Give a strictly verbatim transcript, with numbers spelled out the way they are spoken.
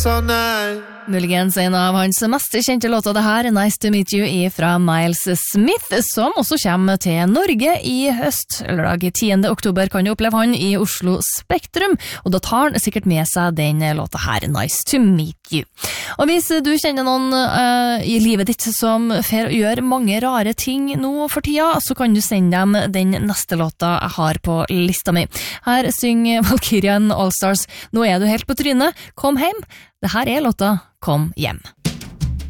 Muligens en av hans mest kjente låter det her, Nice to Meet You, er fra Miles Smith, som også kommer til Norge i høst. Lørdag tiende oktober kan du oppleve han i Oslo Spektrum, og da tar han sikkert med seg den låta her, Nice to Meet You. Og hvis du kjenner noen uh, i livet ditt som får gjøre mange rare ting nå for tida, så kan du sende dem den neste låta jeg har på lista mi. Her synger Valkyrian Allstars, nå er du helt på trynet, kom hjem. Det her er låta Kom hjem.